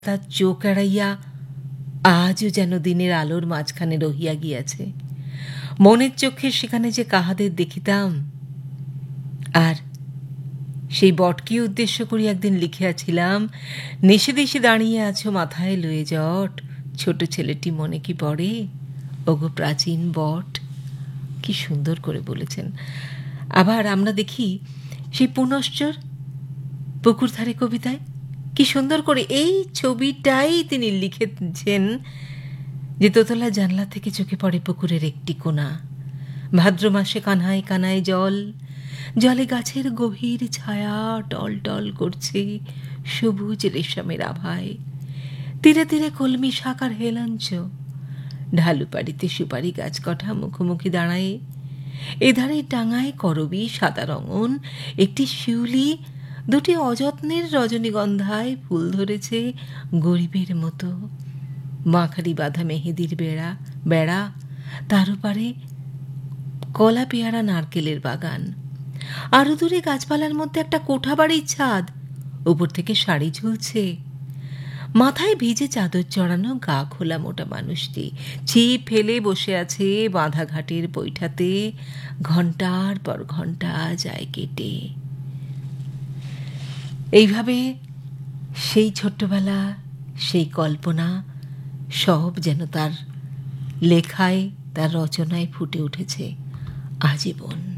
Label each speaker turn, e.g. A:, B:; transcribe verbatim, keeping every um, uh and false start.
A: তার চোখ এড়াইয়া আজও যেন দিনের আলোর মাঝখানে রহিয়া গিয়াছে। মনের চোখে সেখানে যে কাহাদের দেখিতাম, আর সেই বটকে উদ্দেশ্য করি একদিন লিখিয়াছিলাম, নেশে দেশে দাঁড়িয়ে আছো মাথায় লয়ে জট, ছোট ছেলেটি মনে কি পড়ে, ওগো প্রাচীন বট। কি সুন্দর করে বলেছেন। আবার আমরা দেখি সেই পুনশ্চর পুকুরধারে কবিতায় কি সুন্দর করে এই ছবিটাই তিনি লিখেছেন যে দোতলা জানলা থেকে চোখে পড়ে পুকুরের একটি কোণা, ভাদ্র মাসে কানায় কানায় জল, জলে গাছের গভীর ছায়া টল টল করছে সবুজ রেশমের আভায়, তীরে তীরে কলমি শাক আর হেলাঞ্চ, ঢালু পাড়িতে সুপারি গাছ কটা মুখোমুখি দাঁড়ায়, এধারে টাঙায় করবি সাদা রঙন একটি শিউলি, দুটি অযত্নের রজনীগন্ধায় ফুল ধরেছে গরিবের মতো, মাখারি বাঁধা মেহেদির বেড়া বেড়া তার পারে কলা পেয়ারা নারকেলের বাগান, আরো দূরে গাছপালার মধ্যে একটা কোঠা বাড়ির ছাদ, উপর থেকে শাড়ি ঝুলছে, মাথায় ভিজে চাদর চড়ানো গা খোলা মোটা মানুষটি ছিপ ফেলে বসে আছে বাঁধা ঘাটের বৈঠাতে, ঘন্টার পর ঘন্টা যায় কেটে। এইভাবে সেই ছোট্টবেলা, সেই কল্পনা সব যেন তার লেখায়, তার রচনায় ফুটে উঠেছে আজীবন।